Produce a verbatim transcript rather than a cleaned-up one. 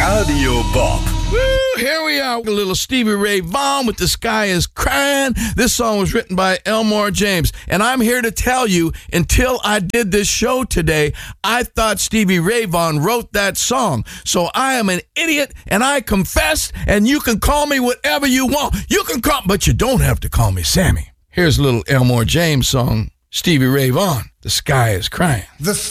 Radio Bop. Woo, here we are with a little Stevie Ray Vaughan with The Sky is Crying. This song was written by Elmore James. And I'm here to tell you, until I did this show today, I thought Stevie Ray Vaughan wrote that song. So I am an idiot, and I confess, and you can call me whatever you want. You can call, but you don't have to call me Sammy. Here's a little Elmore James song, Stevie Ray Vaughan, The Sky is Crying. The